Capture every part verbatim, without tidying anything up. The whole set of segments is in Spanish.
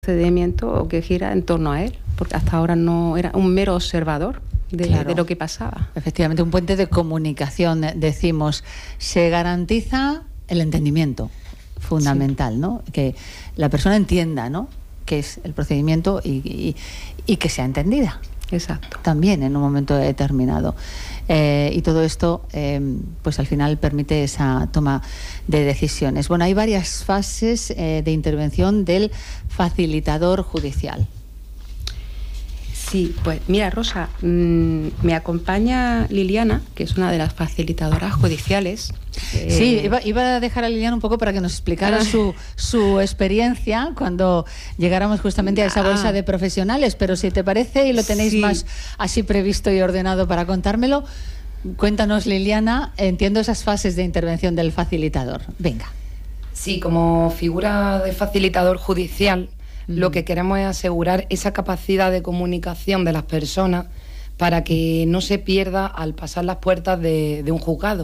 procedimiento que gira en torno a él, porque hasta ahora no era un mero observador de, claro. de lo que pasaba. Efectivamente, un puente de comunicación, decimos, se garantiza el entendimiento fundamental, sí. ¿no? Que la persona entienda, ¿no?, qué es el procedimiento y, y, y que sea entendida. Exacto. También en un momento determinado. Eh, y todo esto, eh, pues al final permite esa toma de decisiones. Bueno, hay varias fases eh, de intervención del facilitador judicial. Sí, pues mira, Rosa, mmm, me acompaña Liliana, que es una de las facilitadoras judiciales. Eh... Sí, iba, iba a dejar a Liliana un poco para que nos explicara ah. su, su experiencia cuando llegáramos justamente a esa bolsa ah. de profesionales, pero si te parece y lo tenéis sí. más así previsto y ordenado para contármelo, cuéntanos, Liliana, entiendo esas fases de intervención del facilitador. Venga. Sí, como figura de facilitador judicial, lo que queremos es asegurar esa capacidad de comunicación de las personas para que no se pierda al pasar las puertas de, de un juzgado.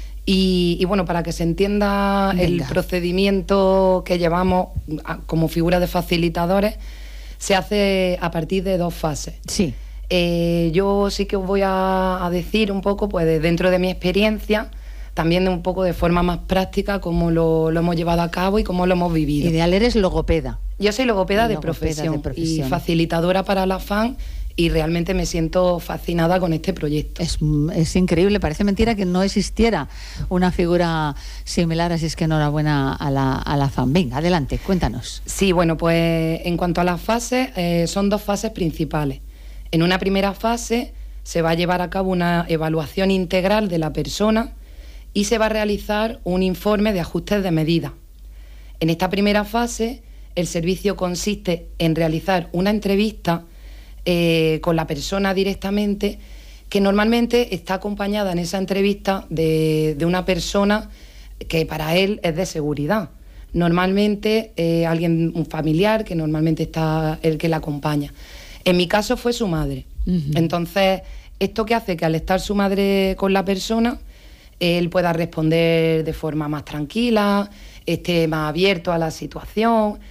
Y, y bueno, para que se entienda Venga. el procedimiento que llevamos a, como figura de facilitadores, se hace a partir de dos fases. Sí. Eh, yo sí que os voy a, a decir un poco, pues de, dentro de mi experiencia, también de un poco de forma más práctica, cómo lo, lo hemos llevado a cabo y cómo lo hemos vivido. Ideal, eres logopeda. Yo soy logopeda, de, logopeda profesión, de profesión y facilitadora para la F A N, y realmente me siento fascinada con este proyecto. Es, es increíble, parece mentira que no existiera una figura similar, así es que enhorabuena a la, a la F A N. Venga, adelante, cuéntanos. Sí, bueno, pues en cuanto a las fases, eh, son dos fases principales. En una primera fase se va a llevar a cabo una evaluación integral de la persona y se va a realizar un informe de ajustes de medida. En esta primera fase, el servicio consiste en realizar una entrevista eh, con la persona directamente, que normalmente está acompañada en esa entrevista de, de una persona que para él es de seguridad. Normalmente eh, alguien, un familiar, que normalmente está el que la acompaña. En mi caso fue su madre. Uh-huh. Entonces, esto que hace que al estar su madre con la persona, él pueda responder de forma más tranquila, esté más abierto a la situación,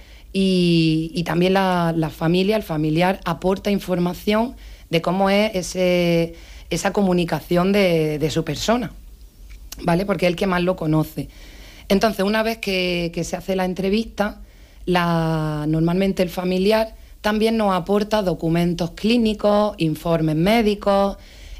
y, y también la, la familia, el familiar, aporta información de cómo es ese, esa comunicación de, de su persona, ¿vale? Porque es el que más lo conoce. Entonces, una vez que, que se hace la entrevista, la, normalmente el familiar también nos aporta documentos clínicos, informes médicos,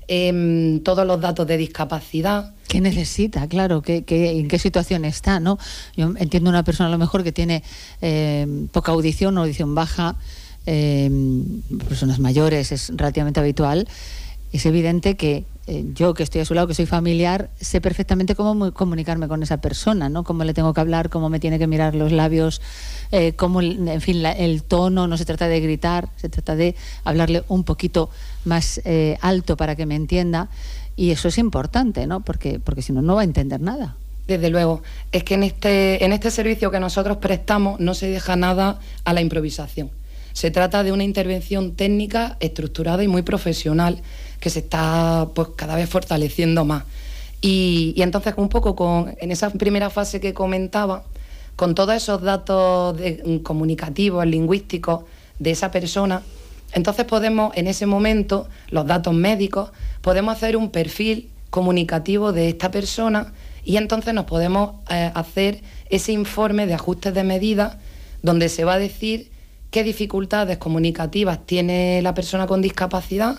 eh, todos los datos de discapacidad. ¿Qué necesita? Claro, ¿qué, qué, ¿en qué situación está, no? Yo entiendo una persona a lo mejor que tiene eh, poca audición o audición baja, eh, personas mayores, es relativamente habitual. Es evidente que eh, yo, que estoy a su lado, que soy familiar, sé perfectamente cómo comunicarme con esa persona, ¿no? Cómo le tengo que hablar, cómo me tiene que mirar los labios, eh, cómo, en fin, la, el tono. No se trata de gritar, se trata de hablarle un poquito más eh, alto para que me entienda. Y eso es importante, ¿no? Porque, porque si no, no va a entender nada. Desde luego. Es que en este, en este servicio que nosotros prestamos no se deja nada a la improvisación. Se trata de una intervención técnica, estructurada y muy profesional, que se está pues cada vez fortaleciendo más. Y, y entonces, un poco con, en esa primera fase que comentaba, con todos esos datos de, comunicativos, lingüísticos de esa persona, entonces podemos, en ese momento, los datos médicos, podemos hacer un perfil comunicativo de esta persona, y entonces nos podemos eh, hacer ese informe de ajustes de medida, donde se va a decir qué dificultades comunicativas tiene la persona con discapacidad,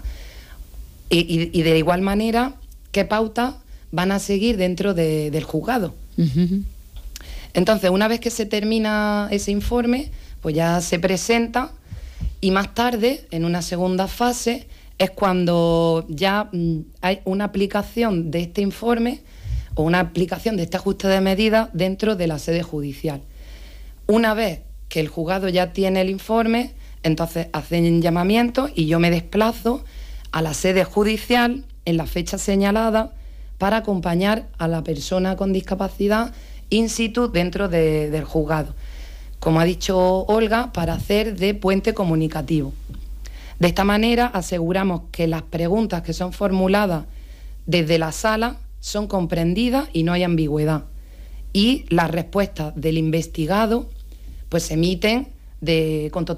y, y, y de igual manera qué pautas van a seguir dentro de, del juzgado. Uh-huh. Entonces, una vez que se termina ese informe, pues ya se presenta, y más tarde, en una segunda fase, es cuando ya mm, hay una aplicación de este informe o una aplicación de este ajuste de medida dentro de la sede judicial. Una vez que el juzgado ya tiene el informe, entonces hacen llamamiento y yo me desplazo a la sede judicial en la fecha señalada para acompañar a la persona con discapacidad in situ dentro de, del juzgado. Como ha dicho Olga, para hacer de puente comunicativo. De esta manera aseguramos que las preguntas que son formuladas desde la sala son comprendidas y no hay ambigüedad. Y las respuestas del investigado pues se emiten de, con total